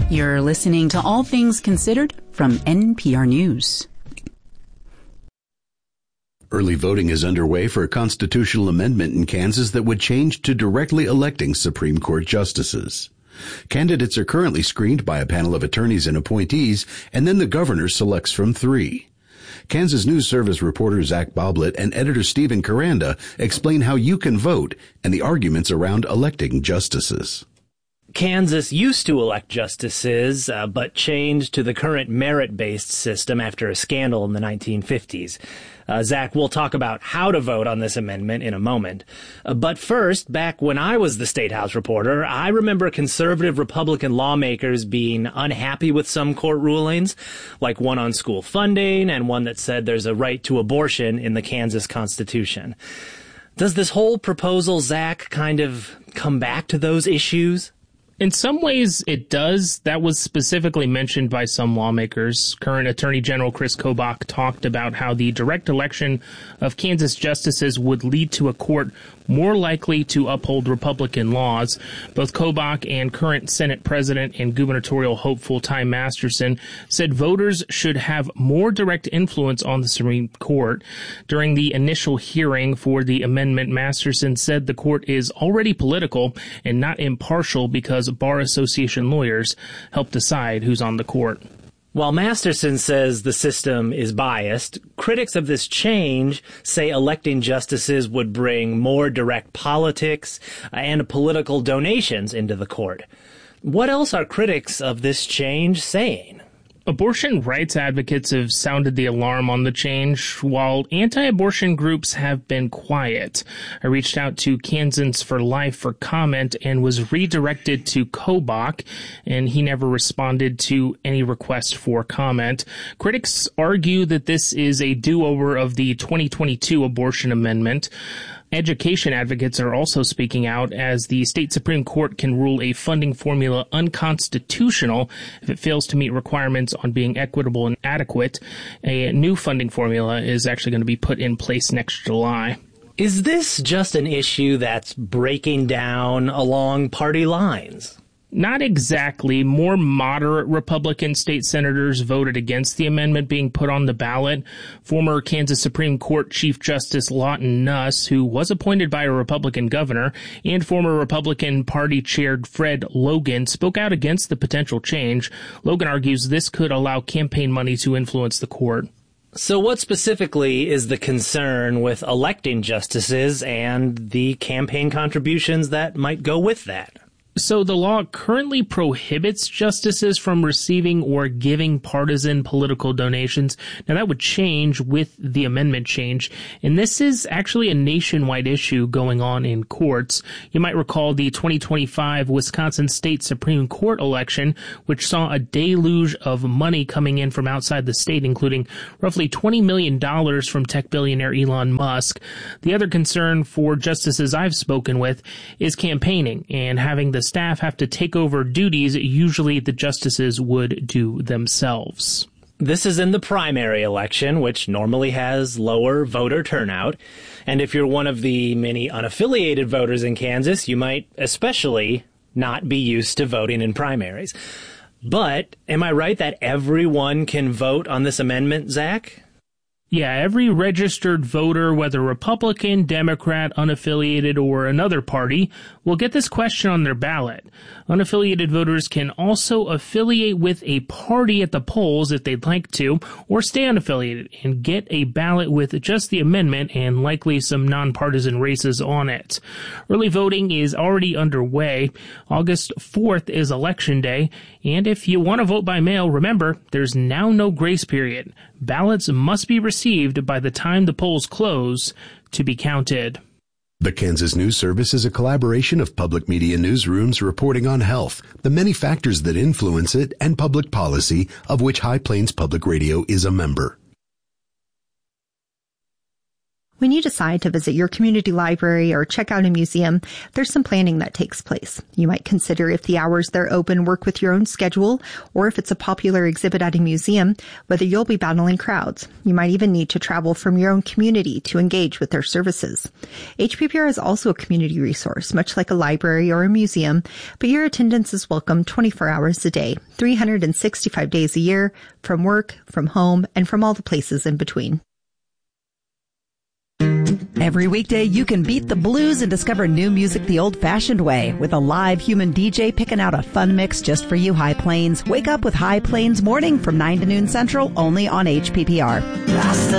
You're listening to All Things Considered from NPR News. Early voting is underway for a constitutional amendment in Kansas that would change to directly electing Supreme Court justices. Candidates are currently screened by a panel of attorneys and appointees, and then the governor selects from 3. Kansas News Service reporter Zach Boblet and editor Stephen Caranda explain how you can vote and the arguments around electing justices. Kansas used to elect justices, but changed to the current merit-based system after a scandal in the 1950s. Zach, we'll talk about how to vote on this amendment in a moment. But first, back when I was the State House reporter, I remember conservative Republican lawmakers being unhappy with some court rulings, like one on school funding and one that said there's a right to abortion in the Kansas Constitution. Does this whole proposal, Zach, kind of come back to those issues? In some ways, it does. That was specifically mentioned by some lawmakers. Current Attorney General Chris Kobach talked about how the direct election of Kansas justices would lead to a court more likely to uphold Republican laws. Both Kobach and current Senate President and gubernatorial hopeful Ty Masterson said voters should have more direct influence on the Supreme Court. During the initial hearing for the amendment, Masterson said the court is already political and not impartial because Bar Association lawyers help decide who's on the court. While Masterson says the system is biased, critics of this change say electing justices would bring more direct politics and political donations into the court. What else are critics of this change saying? Abortion rights advocates have sounded the alarm on the change, while anti-abortion groups have been quiet. I reached out to Kansans for Life for comment and was redirected to Kobach, and he never responded to any request for comment. Critics argue that this is a do-over of the 2022 abortion amendment. Education advocates are also speaking out as the state Supreme Court can rule a funding formula unconstitutional if it fails to meet requirements on being equitable and adequate. A new funding formula is actually going to be put in place next July. Is this just an issue that's breaking down along party lines? Not exactly. More moderate Republican state senators voted against the amendment being put on the ballot. Former Kansas Supreme Court Chief Justice Lawton Nuss, who was appointed by a Republican governor, and former Republican Party Chair Fred Logan spoke out against the potential change. Logan argues this could allow campaign money to influence the court. So what specifically is the concern with electing justices and the campaign contributions that might go with that? So the law currently prohibits justices from receiving or giving partisan political donations. Now, that would change with the amendment change, and this is actually a nationwide issue going on in courts. You might recall the 2025 Wisconsin State Supreme Court election, which saw a deluge of money coming in from outside the state, including roughly $20 million from tech billionaire Elon Musk. The other concern for justices I've spoken with is campaigning and having the staff have to take over duties usually the justices would do themselves. This is in the primary election, which normally has lower voter turnout. And if you're one of the many unaffiliated voters in Kansas, you might especially not be used to voting in primaries. But am I right that everyone can vote on this amendment, Zach? Yeah, every registered voter, whether Republican, Democrat, unaffiliated, or another party, will get this question on their ballot. Unaffiliated voters can also affiliate with a party at the polls if they'd like to, or stay unaffiliated and get a ballot with just the amendment and likely some nonpartisan races on it. Early voting is already underway. August 4th is Election Day, and if you want to vote by mail, remember, there's now no grace period. Ballots must be received by the time the polls close to be counted. The Kansas News Service is a collaboration of public media newsrooms reporting on health, the many factors that influence it, and public policy, of which High Plains Public Radio is a member. When you decide to visit your community library or check out a museum, there's some planning that takes place. You might consider if the hours they're open work with your own schedule, or if it's a popular exhibit at a museum, whether you'll be battling crowds. You might even need to travel from your own community to engage with their services. HPPR is also a community resource, much like a library or a museum, but your attendance is welcome 24 hours a day, 365 days a year, from work, from home, and from all the places in between. Every weekday, you can beat the blues and discover new music the old-fashioned way with a live human DJ picking out a fun mix just for you, High Plains. Wake up with High Plains Morning from 9 to noon Central, only on HPPR.